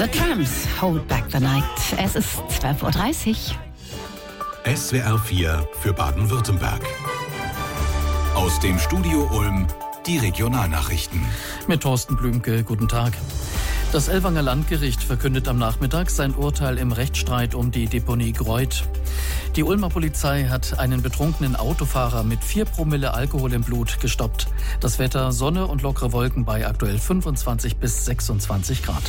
The Tramps, Hold Back the Night. Es ist 12.30 Uhr. SWR 4 für Baden-Württemberg. Aus dem Studio Ulm die Regionalnachrichten. Mit Thorsten Blümke, guten Tag. Das Ellwanger Landgericht verkündet am Nachmittag sein Urteil im Rechtsstreit um die Deponie Greuth. Die Ulmer Polizei hat einen betrunkenen Autofahrer mit 4 Promille Alkohol im Blut gestoppt. Das Wetter, Sonne und lockere Wolken bei aktuell 25 bis 26 Grad.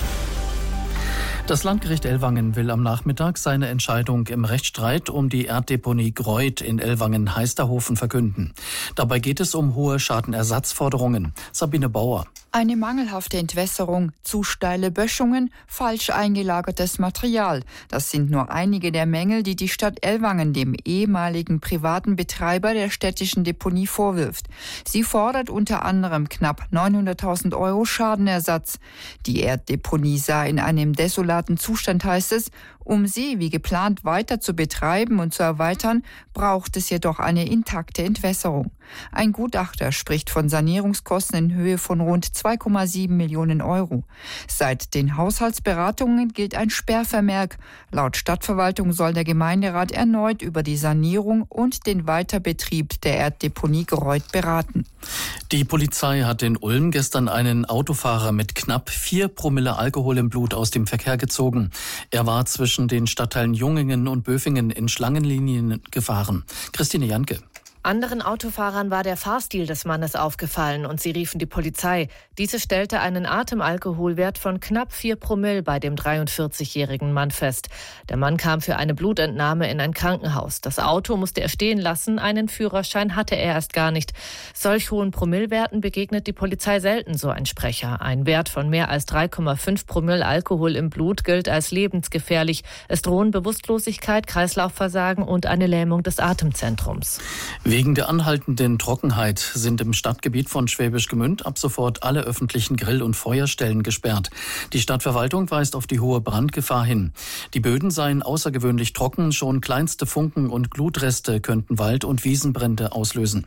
Das Landgericht Ellwangen will am Nachmittag seine Entscheidung im Rechtsstreit um die Erddeponie Greuth in Ellwangen-Heisterhofen verkünden. Dabei geht es um hohe Schadenersatzforderungen. Sabine Bauer. Eine mangelhafte Entwässerung, zu steile Böschungen, falsch eingelagertes Material. Das sind nur einige der Mängel, die die Stadt Ellwangen dem ehemaligen privaten Betreiber der städtischen Deponie vorwirft. Sie fordert unter anderem knapp 900.000 € Schadenersatz. Die Erddeponie sei in einem desolaten Zustand, heißt es. Um sie wie geplant weiter zu betreiben und zu erweitern, braucht es jedoch eine intakte Entwässerung. Ein Gutachter spricht von Sanierungskosten in Höhe von rund 2,7 Millionen €. Seit den Haushaltsberatungen gilt ein Sperrvermerk. Laut Stadtverwaltung soll der Gemeinderat erneut über die Sanierung und den Weiterbetrieb der Erddeponie Greuth beraten. Die Polizei hat in Ulm gestern einen Autofahrer mit knapp 4 Promille Alkohol im Blut aus dem Verkehr gezogen. Er war zwischen den Stadtteilen Jungingen und Böfingen in Schlangenlinien gefahren. Christine Janke. Anderen Autofahrern war der Fahrstil des Mannes aufgefallen und sie riefen die Polizei. Diese stellte einen Atemalkoholwert von knapp 4 Promille bei dem 43-jährigen Mann fest. Der Mann kam für eine Blutentnahme in ein Krankenhaus. Das Auto musste er stehen lassen, einen Führerschein hatte er erst gar nicht. Solch hohen Promillwerten begegnet die Polizei selten, so ein Sprecher. Ein Wert von mehr als 3,5 Promille Alkohol im Blut gilt als lebensgefährlich. Es drohen Bewusstlosigkeit, Kreislaufversagen und eine Lähmung des Atemzentrums. Wegen der anhaltenden Trockenheit sind im Stadtgebiet von Schwäbisch Gmünd ab sofort alle öffentlichen Grill- und Feuerstellen gesperrt. Die Stadtverwaltung weist auf die hohe Brandgefahr hin. Die Böden seien außergewöhnlich trocken, schon kleinste Funken und Glutreste könnten Wald- und Wiesenbrände auslösen.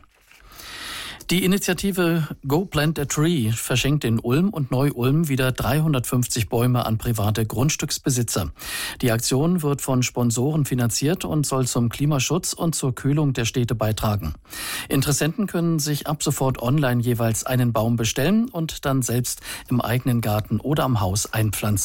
Die Initiative Go Plant a Tree verschenkt in Ulm und Neu-Ulm wieder 350 Bäume an private Grundstücksbesitzer. Die Aktion wird von Sponsoren finanziert und soll zum Klimaschutz und zur Kühlung der Städte beitragen. Interessenten können sich ab sofort online jeweils einen Baum bestellen und dann selbst im eigenen Garten oder am Haus einpflanzen.